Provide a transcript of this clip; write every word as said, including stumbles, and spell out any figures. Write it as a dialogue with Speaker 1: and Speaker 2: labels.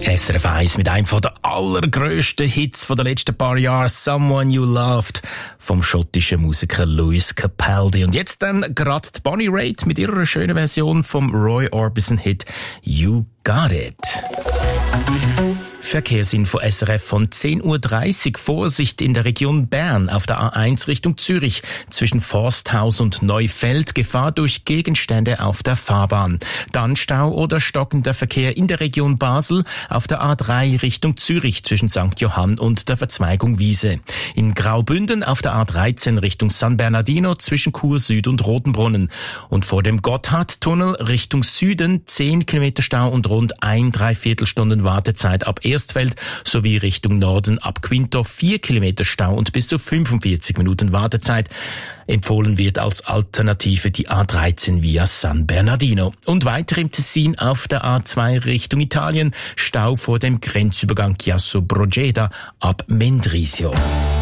Speaker 1: S R F eins mit einem der allergrössten Hits der letzten paar Jahre, «Someone You Loved» vom schottischen Musiker Lewis Capaldi. Und jetzt dann gerade die Bonnie Raitt mit ihrer schönen Version vom Roy Orbison-Hit «You Got It». Verkehrsinfo S R F von zehn Uhr dreißig. Vorsicht in der Region Bern auf der A eins Richtung Zürich zwischen Forsthaus und Neufeld. Gefahr durch Gegenstände auf der Fahrbahn. Dann Stau oder stockender Verkehr in der Region Basel auf der A drei Richtung Zürich zwischen Sankt Johann und der Verzweigung Wiese. In Graubünden auf der A dreizehn Richtung San Bernardino zwischen Chur Süd und Rotenbrunnen. Und vor dem Gotthardtunnel Richtung Süden zehn Kilometer Stau und rund ein Dreiviertelstunden Wartezeit ab Erstfeld sowie Richtung Norden ab Quinto vier Kilometer Stau und bis zu fünfundvierzig Minuten Wartezeit. Empfohlen wird als Alternative die A dreizehn via San Bernardino. Und weiter im Tessin auf der A zwei Richtung Italien Stau vor dem Grenzübergang Chiasso Brogeda ab Mendrisio.